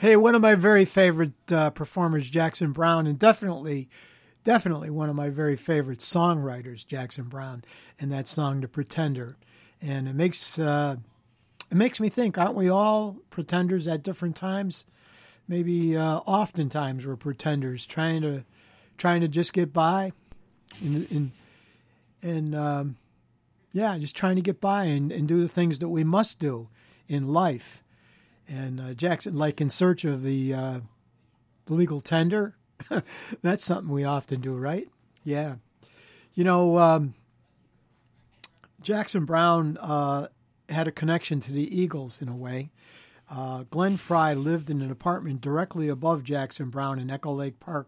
Hey, one of my very favorite performers, Jackson Browne, and definitely one of my very favorite songwriters, Jackson Browne, and that song, "The Pretender," and it makes me think: aren't we all pretenders at different times? Maybe oftentimes we're pretenders, trying to just get by, and yeah, just trying to get by and do the things that we must do in life. And Jackson, like In Search of the Legal Tender, that's something we often do, right? Yeah. You know, Jackson Browne had a connection to the Eagles in a way. Glenn Frey lived in an apartment directly above Jackson Browne in Echo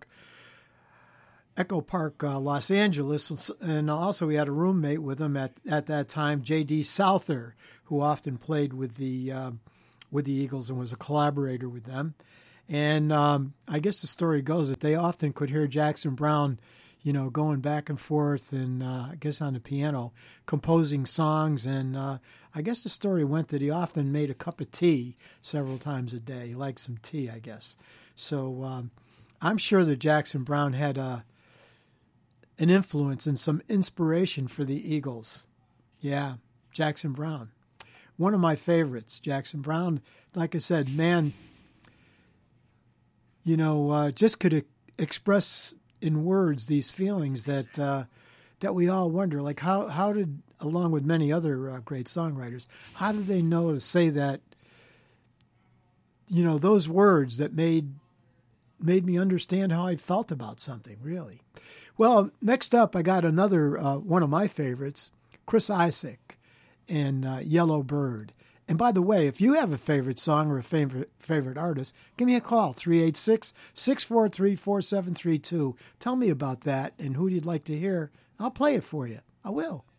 Park, Los Angeles, and also he had a roommate with him at that time, J.D. Souther, who often played with the Eagles and was a collaborator with them. And I guess the story goes that they often could hear Jackson Browne, going back and forth and I guess on the piano, composing songs. And I guess the story went that he often made a cup of tea several times a day. He liked some tea, I guess. So I'm sure that Jackson Browne had an influence and some inspiration for the Eagles. Yeah, Jackson Browne. One of my favorites, Jackson Browne. Like I said, man, just could express in words these feelings that we all wonder, like how did, along with many other great songwriters, how did they know to say that, those words that made me understand how I felt about something, really. Well, next up, I got another one of my favorites, Chris Isaak and Yellow Bird. And by the way, if you have a favorite song or a favorite artist, give me a call, 386-643-4732. Tell me about that and who you'd like to hear. I'll play it for you. I will.